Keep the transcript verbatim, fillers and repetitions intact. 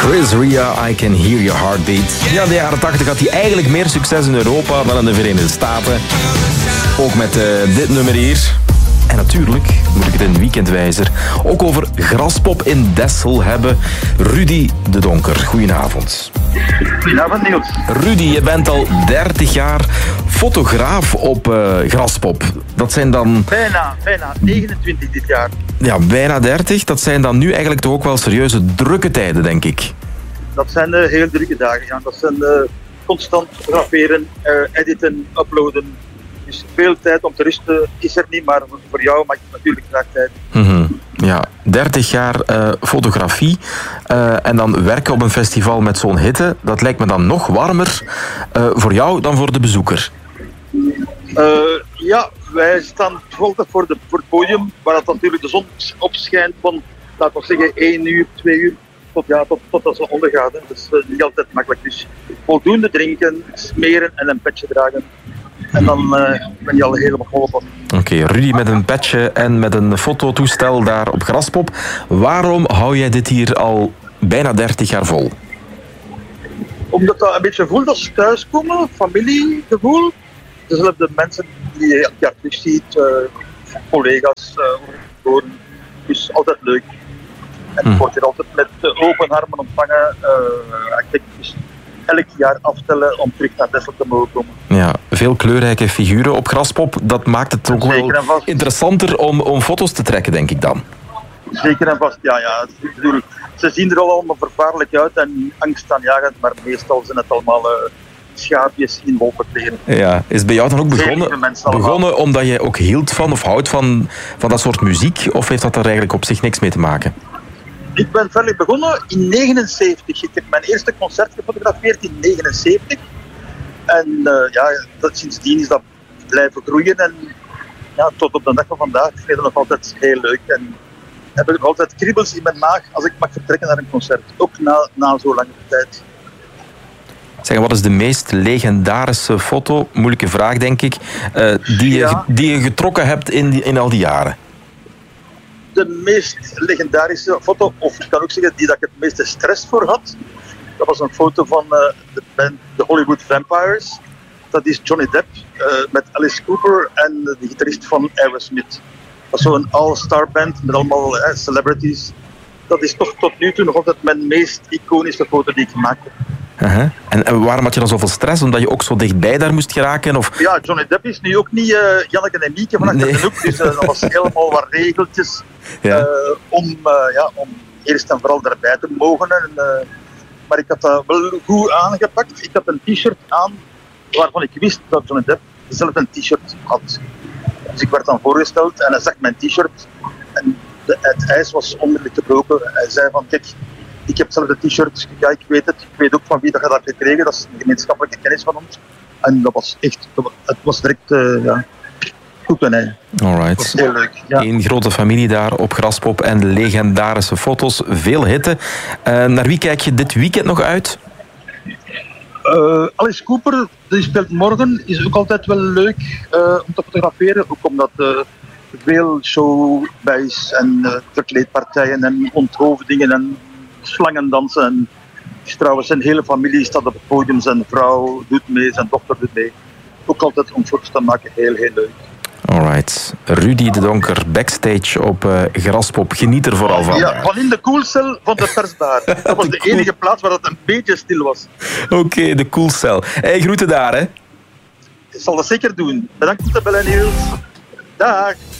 Chris Ria, I Can Hear Your Heartbeat. Ja, in de jaren tachtig had hij eigenlijk meer succes in Europa dan in de Verenigde Staten. Ook met uh, dit nummer hier. En natuurlijk moet ik het in Weekendwijzer ook over Graspop in Dessel hebben. Rudy de Donker, goedenavond. Goedenavond, Niels. Rudy, je bent al dertig jaar fotograaf op uh, Graspop. Dat zijn dan... Bijna, bijna. negenentwintig dit jaar. Ja, bijna dertig. Dat zijn dan nu eigenlijk toch ook wel serieuze drukke tijden, denk ik. Dat zijn uh, heel drukke dagen, ja. Dat zijn uh, constant fotograferen, uh, editen, uploaden. Dus veel tijd om te rusten is er niet, maar voor jou maakt het natuurlijk graag tijd. Mm-hmm. Ja, dertig jaar uh, fotografie uh, en dan werken op een festival met zo'n hitte, dat lijkt me dan nog warmer uh, voor jou dan voor de bezoeker. Uh, ja, wij staan altijd voor, de, voor het podium, waar dat natuurlijk de zon opschijnt van, laten we zeggen, één uur, twee uur, tot, ja, tot, tot als ze ondergaat. Hè. Dat is uh, niet altijd makkelijk. Dus voldoende drinken, smeren en een petje dragen. En dan uh, ben je al helemaal geholpen. Oké, okay, Rudy met een petje en met een fototoestel daar op Graspop. Waarom hou jij dit hier al bijna dertig jaar vol? Omdat dat een beetje voelt als thuiskomen, familiegevoel. Dezelfde mensen die je elk jaar terug ziet, uh, collega's, uh, dus altijd leuk. En je wordt hier altijd met open armen ontvangen. Uh, ik denk dus elk jaar aftellen om terug naar Dessel te mogen komen. Ja, veel kleurrijke figuren op Graspop. Dat maakt het ook wel interessanter om, om foto's te trekken, denk ik dan. Zeker en vast, ja. ja. Ik bedoel, ze zien er al allemaal vervaarlijk uit en angstaanjagend, maar meestal zijn het allemaal uh, schaapjes in wolpenkleren. Ja, is het bij jou dan ook begonnen, begonnen omdat je ook hield van of houdt van, van dat soort muziek? Of heeft dat er eigenlijk op zich niks mee te maken? Ik ben verder begonnen in negenenzeventig. Ik heb mijn eerste concert gefotografeerd in negenenzeventig. En uh, ja, dat, sindsdien is dat blijven groeien. En ja, tot op de dag van vandaag vind ik het nog altijd heel leuk. En heb ik nog altijd kriebels in mijn maag als ik mag vertrekken naar een concert. Ook na, na zo'n lange tijd. Zeg, wat is de meest legendarische foto, moeilijke vraag denk ik, uh, die, je, ja. die je getrokken hebt in, die, in al die jaren? De meest legendarische foto, of ik kan ook zeggen die dat ik het meeste stress voor had, dat was een foto van uh, de band The Hollywood Vampires. Dat is Johnny Depp uh, met Alice Cooper en de gitarist van Aerosmith. Dat is zo'n all-star band met allemaal uh, celebrities. Dat is toch tot nu toe nog altijd mijn meest iconische foto die ik gemaakt heb. Uh-huh. En, en waarom had je dan zoveel stress? Omdat je ook zo dichtbij daar moest geraken? Of... Ja, Johnny Depp is nu ook niet uh, Janneke en Mieke van achter nee. de hoek. Dus uh, dat was helemaal wat regeltjes ja. uh, om, uh, ja, om eerst en vooral daarbij te mogen. En, uh, maar ik had dat wel goed aangepakt. Ik had een t-shirt aan waarvan ik wist dat Johnny Depp zelf een t-shirt had. Dus ik werd dan voorgesteld en hij zag mijn t-shirt. En de, het ijs was onmiddellijk gebroken. Hij zei van, kijk, ik heb zelf de t-shirt, ja, ik weet het. Ik weet ook van wie dat je dat hebt gekregen. Dat is een gemeenschappelijke kennis van ons. En dat was echt, het was direct, uh, ja, goed en hij. Alright. Dat was heel leuk. Ja. Een grote familie daar op Graspop en legendarische foto's. Veel hitte. Uh, naar wie kijk je dit weekend nog uit? Uh, Alice Cooper, die speelt morgen, is ook altijd wel leuk uh, om te fotograferen. Ook omdat uh, veel show bij is en uh, verkleedpartijen en onthoofdingen en slangendansen. En dus trouwens, zijn hele familie staat op het podium. Zijn vrouw doet mee, zijn dochter doet mee. Ook altijd om foto's te maken, heel, heel leuk. Alright. Rudy de Donker, backstage op uh, Graspop. Geniet er vooral van. Ja, van in de koelcel van de persbar. Dat was de, de enige plaats waar het een beetje stil was. Oké, okay, de koelcel. Hey, groeten daar, hè. Ik zal dat zeker doen. Bedankt voor de bellen, Niels. Dag.